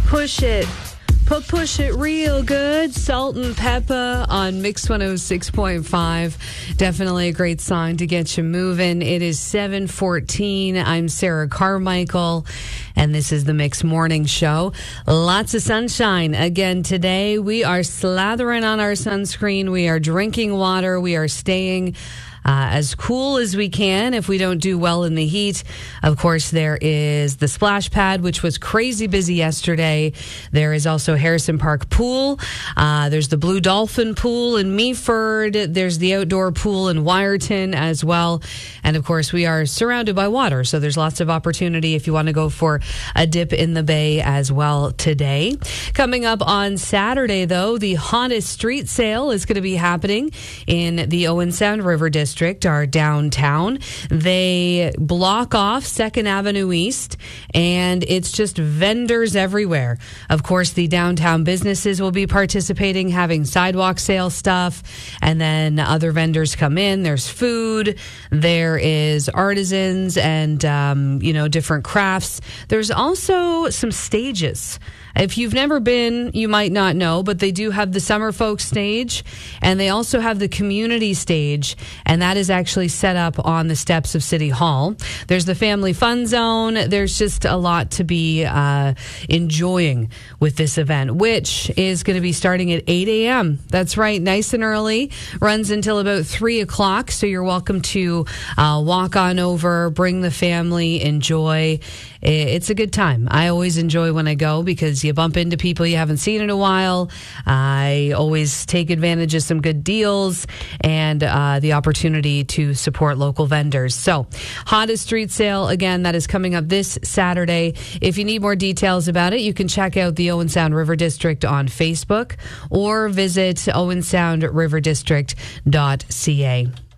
Push it. Push it real good. Salt and Pepper on Mix 106.5. Definitely a great song to get you moving. It is 7:14. I'm Sarah Carmichael, and this is the Mix Morning Show. Lots of sunshine again today. We are slathering on our sunscreen. We are drinking water. We are staying as cool as we can if we don't do well in the heat. Of course, there is the splash pad, which was crazy busy yesterday. There is also Harrison Park Pool. There's the Blue Dolphin Pool in Meaford. There's the outdoor pool in Wyerton as well. And of course, we are surrounded by water, so there's lots of opportunity if you want to go for a dip in the bay as well today. Coming up on Saturday, though, the hottest street sale is going to be happening in the Owen Sound River District, our downtown. They block off 2nd Avenue East, and it's just vendors everywhere. Of course, the downtown businesses will be participating, having sidewalk sale stuff, and then other vendors come in. There's food, there is artisans and, different crafts. There's also some stages. If you've never been, you might not know, but they do have the Summer Folk stage, and they also have the community stage, and that is actually set up on the steps of City Hall. There's the Family Fun Zone. There's just a lot to be enjoying with this event, which is going to be starting at 8 a.m. That's right, nice and early. Runs until about 3 o'clock, so you're welcome to walk on over, bring the family, enjoy. It's a good time. I always enjoy when I go because you bump into people you haven't seen in a while. I always take advantage of some good deals and the opportunity to support local vendors. So, hottest street sale, again, that is coming up this Saturday. If you need more details about it, you can check out the Owen Sound River District on Facebook or visit owensoundriverdistrict.ca.